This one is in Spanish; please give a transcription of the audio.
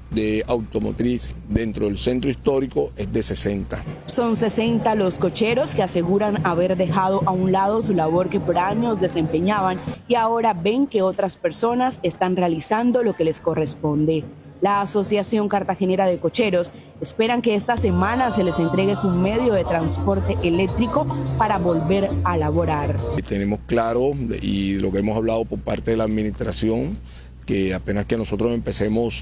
de automotriz dentro del centro histórico es de 60. Son 60 los cocheros que aseguran haber dejado a un lado su labor que por años desempeñaban y ahora ven que otras personas están realizando lo que les corresponde. La Asociación Cartagenera de Cocheros esperan que esta semana se les entregue su medio de transporte eléctrico para volver a laborar. Tenemos claro, y lo que hemos hablado por parte de la administración, que apenas que nosotros empecemos